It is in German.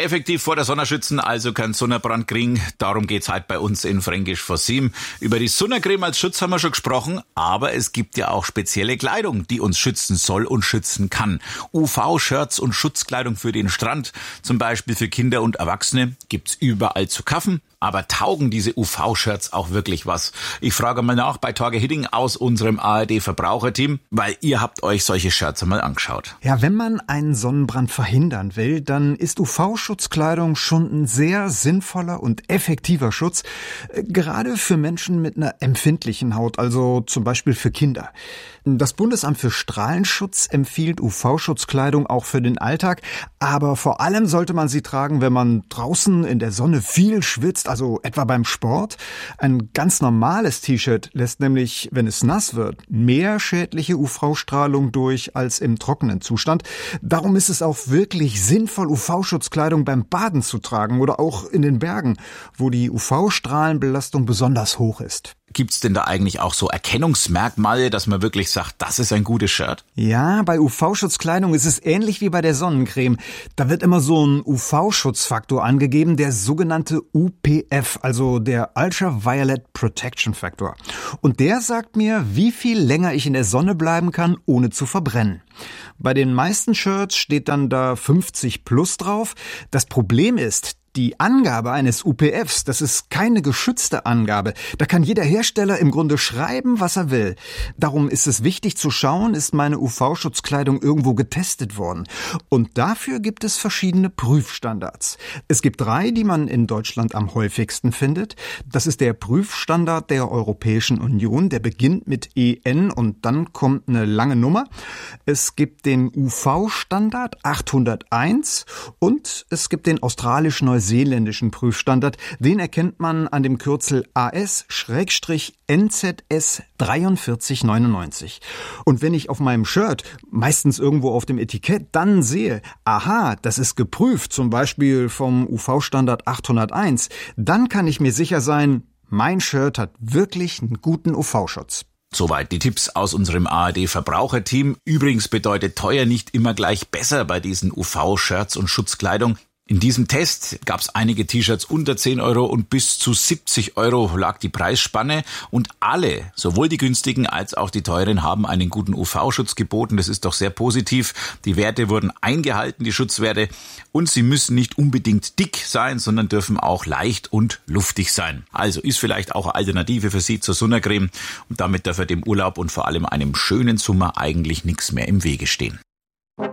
effektiv vor der Sonne schützen, also keinen Sonnenbrand kriegen. Darum geht's heute bei uns in Fränkisch vor 7. Über die Sonnencreme als Schutz haben wir schon gesprochen, aber es gibt ja auch spezielle Kleidung, die uns schützen soll und schützen kann. UV-Shirts und Schutzkleidung für den Strand, zum Beispiel für Kinder und Erwachsene, gibt's überall zu kaufen. Aber taugen diese UV-Shirts auch wirklich was? Ich frage mal nach bei Torge Hidding aus unserem ARD-Verbraucherteam, weil ihr habt euch solche Shirts einmal angeschaut. Ja, wenn man einen Sonnenbrand verhindern will, dann ist UV-Schutzkleidung schon ein sehr sinnvoller und effektiver Schutz, gerade für Menschen mit einer empfindlichen Haut, also zum Beispiel für Kinder. Das Bundesamt für Strahlenschutz empfiehlt UV-Schutzkleidung auch für den Alltag, aber vor allem sollte man sie tragen, wenn man draußen in der Sonne viel schwitzt, also etwa beim Sport. Ein ganz normales T-Shirt lässt nämlich, wenn es nass wird, mehr schädliche UV-Strahlung durch als im trockenen Zustand. Darum ist es auch wirklich sinnvoll, UV-Schutzkleidung beim Baden zu tragen oder auch in den Bergen, wo die UV-Strahlenbelastung besonders hoch ist. Gibt's denn da eigentlich auch so Erkennungsmerkmale, dass man wirklich sagt, das ist ein gutes Shirt? Ja, bei UV-Schutzkleidung ist es ähnlich wie bei der Sonnencreme. Da wird immer so ein UV-Schutzfaktor angegeben, der sogenannte UPF, also der Ultraviolet Protection Factor. Und der sagt mir, wie viel länger ich in der Sonne bleiben kann, ohne zu verbrennen. Bei den meisten Shirts steht dann da 50 plus drauf. Das Problem ist, die Angabe eines UPFs, das ist keine geschützte Angabe. Da kann jeder Hersteller im Grunde schreiben, was er will. Darum ist es wichtig zu schauen, ist meine UV-Schutzkleidung irgendwo getestet worden. Und dafür gibt es verschiedene Prüfstandards. Es gibt 3, die man in Deutschland am häufigsten findet. Das ist der Prüfstandard der Europäischen Union. Der beginnt mit EN und dann kommt eine lange Nummer. Es gibt den UV-Standard 801 und es gibt den australisch-neuseeländischen Prüfstandard. Den erkennt man an dem Kürzel AS-NZS 4399. Und wenn ich auf meinem Shirt, meistens irgendwo auf dem Etikett, dann sehe, aha, das ist geprüft, zum Beispiel vom UV-Standard 801, dann kann ich mir sicher sein, mein Shirt hat wirklich einen guten UV-Schutz. Soweit die Tipps aus unserem ARD-Verbraucherteam. Übrigens bedeutet teuer nicht immer gleich besser bei diesen UV-Shirts und Schutzkleidung. In diesem Test gab es einige T-Shirts unter 10 Euro und bis zu 70 Euro lag die Preisspanne. Und alle, sowohl die günstigen als auch die teuren, haben einen guten UV-Schutz geboten. Das ist doch sehr positiv. Die Werte wurden eingehalten, die Schutzwerte. Und sie müssen nicht unbedingt dick sein, sondern dürfen auch leicht und luftig sein. Also ist vielleicht auch eine Alternative für Sie zur Sonnencreme. Und damit dürfte dem Urlaub und vor allem einem schönen Sommer eigentlich nichts mehr im Wege stehen.